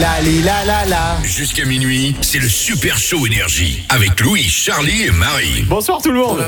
Jusqu'à minuit, c'est le Super Show Énergie avec Louis, Charlie et Marie. Bonsoir tout le monde.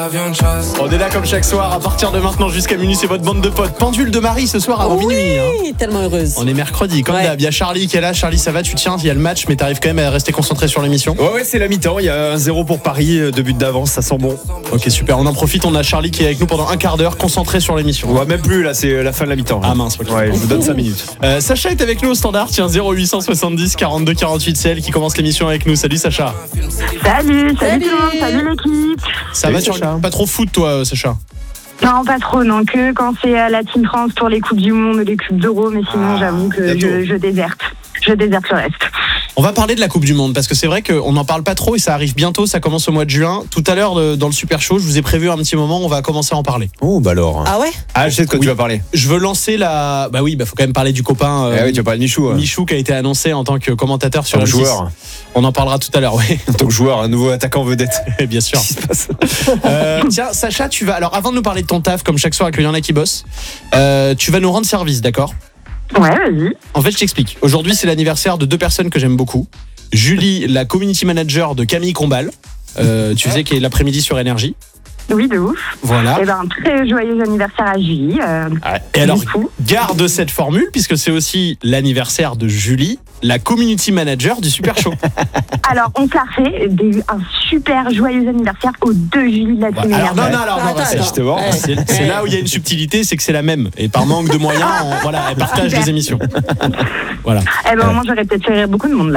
On est là comme chaque soir à partir de maintenant jusqu'à minuit, c'est votre bande de potes. Pendule de Marie ce soir avant minuit. Oui, tellement heureuse. On est mercredi, comme d'hab. Il y a Charlie qui est là. Charlie, ça va, tu tiens, il y a le match, mais t'arrives quand même à rester concentré sur l'émission. Ouais, c'est la mi-temps. Il y a 1-0 pour Paris, 2 buts d'avance, ça sent bon. Ok, super. On en profite. On a Charlie qui est avec nous pendant un quart d'heure, concentré sur l'émission. Ouais, même plus, là, c'est la fin de la mi-temps. Ah mince, ok. Ouais, je vous donne 5 minutes. Sacha est avec nous au standard. Tiens, 0870 42 48, c'est elle qui commence l'émission avec nous. Salut Sacha. Salut tout le monde, salut l'équipe. Ça va, tu regardes pas trop foot toi, Sacha? Non, pas trop, non, que quand c'est la Team France pour les Coupes du Monde, les Coupes d'Euro, mais sinon j'avoue que je déserte. Je déserte le reste. On va parler de la Coupe du Monde parce que c'est vrai qu'on n'en parle pas trop et ça arrive bientôt, ça commence au mois de juin. Tout à l'heure dans le Super Show, je vous ai prévu un petit moment, on va commencer à en parler. Oh, bah alors. Ah ouais? Ah, je sais de quoi tu vas parler. Je veux lancer la... Bah oui, faut quand même parler du copain oui, tu vas parler de Michou. Michou qui a été annoncé en tant que commentateur sur le M6. joueur. On en parlera tout à l'heure, oui. En tant que joueur, un nouveau attaquant vedette. Bien sûr. Qu'est-ce qui se passe? Tiens, Sacha, tu vas... Alors avant de nous parler de ton taf, comme chaque soir avec le Y'en a qui bosse, tu vas nous rendre service, d'accord? Ouais, vas-y. En fait, je t'explique. Aujourd'hui, c'est l'anniversaire de deux personnes que j'aime beaucoup. Julie, la community manager de Camille Combal, tu sais, qui est l'après-midi sur Énergie. Oui, de ouf. Voilà. Et un très joyeux anniversaire à Julie. Et alors, garde cette formule, puisque c'est aussi l'anniversaire de Julie, la community manager du Super Show. Alors, on t'a fait un super joyeux anniversaire aux deux Julie de la Team Alors, Énergie. non, c'est là où il y a une subtilité, c'est que c'est la même. Et par manque de moyens, elle partage les émissions. Voilà. Eh ben, moi, j'aurais peut-être fait rire beaucoup de monde là.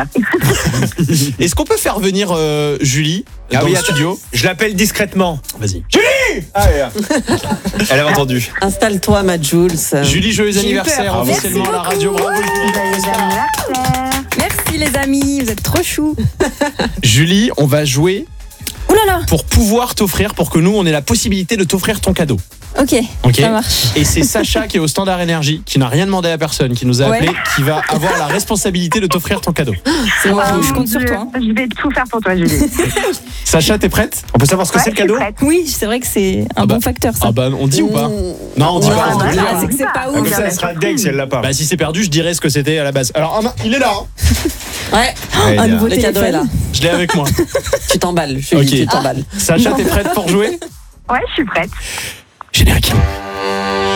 Est-ce qu'on peut faire venir Julie dans le studio? Je l'appelle discrètement. Vas-y. Julie! Elle a entendu. Installe-toi, ma Jules. Julie, joyeux anniversaire officiellement à la radio. Bravo Julie. Joyeux anniversaire. Merci les amis, vous êtes trop choux. Julie, on va jouer Ouh là là. pour pouvoir t'offrir, pour que nous on ait la possibilité de t'offrir ton cadeau. Ok, ça marche. Et c'est Sacha qui est au standard énergie, qui n'a rien demandé à personne, qui nous a appelé, qui va avoir la responsabilité de t'offrir ton cadeau. C'est moi, je compte sur toi. Je vais tout faire pour toi, Julie. Sacha, t'es prête? On peut savoir ce que c'est le cadeau? Oui, c'est vrai que c'est un bon facteur ça. Ah bah on dit ou pas? Non, on dit pas. Ah, c'est que c'est pas ouf. Comme ça, elle sera deg si elle l'a pas. Bah si c'est perdu, je dirais ce que c'était à la base. Alors il est là, hein. Ouais. Un nouveau Le cadeau est là. Je l'ai avec moi. Tu t'emballes, Julie, Ok. tu t'emballes. Sacha, t'es prête pour jouer? Ouais, je suis prête. Générique.